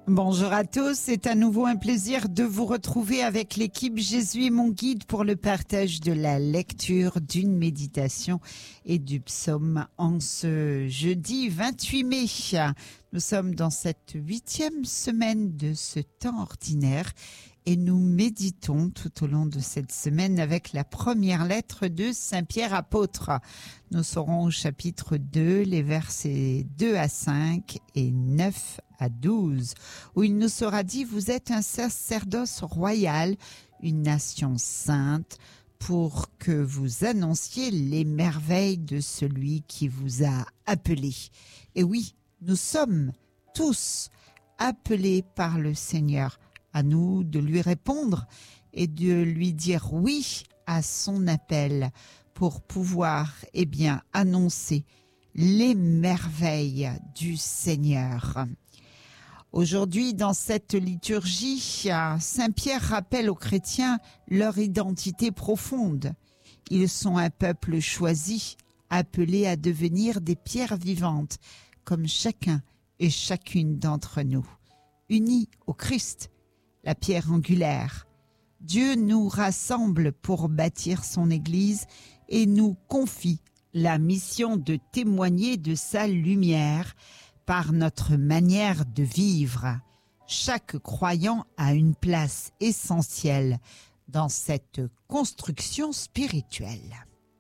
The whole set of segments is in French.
Bonjour à tous, c'est à nouveau un plaisir de vous retrouver avec l'équipe Jésus est mon guide pour le partage de la lecture, d'une méditation et du psaume en ce jeudi 28 mai. Nous sommes dans cette 8e semaine de ce temps ordinaire et nous méditons tout au long de cette semaine avec la première lettre de Saint Pierre apôtre. Nous serons au chapitre 2, les versets 2 à 5 et 9 à 12, où il nous sera dit « Vous êtes un sacerdoce royal, une nation sainte, pour que vous annonciez les merveilles de celui qui vous a appelé. » Et oui, nous sommes tous appelés par le Seigneur. À nous de lui répondre et de lui dire oui à son appel pour pouvoir annoncer les merveilles du Seigneur. Aujourd'hui, dans cette liturgie, Saint Pierre rappelle aux chrétiens leur identité profonde. Ils sont un peuple choisi, appelé à devenir des pierres vivantes, comme chacun et chacune d'entre nous, unis au Christ, la pierre angulaire. Dieu nous rassemble pour bâtir son Église et nous confie la mission de témoigner de sa lumière par notre manière de vivre. Chaque croyant a une place essentielle dans cette construction spirituelle.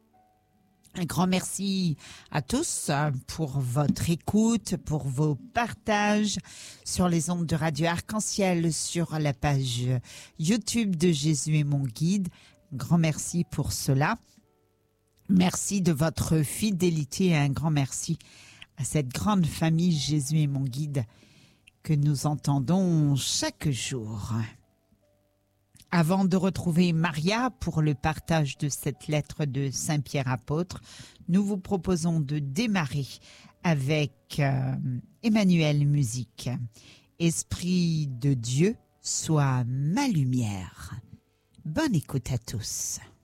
Un grand merci à tous pour votre écoute, pour vos partages sur les ondes de Radio Arc-en-Ciel, sur la page YouTube de Jésus est mon guide. Un grand merci pour cela. Merci de votre fidélité et un grand merci à cette grande famille Jésus est mon guide que nous entendons chaque jour. Avant de retrouver Maria pour le partage de cette lettre de Saint Pierre apôtre, nous vous proposons de démarrer avec Emmanuel Musique. Esprit de Dieu, sois ma lumière. Bonne écoute à tous.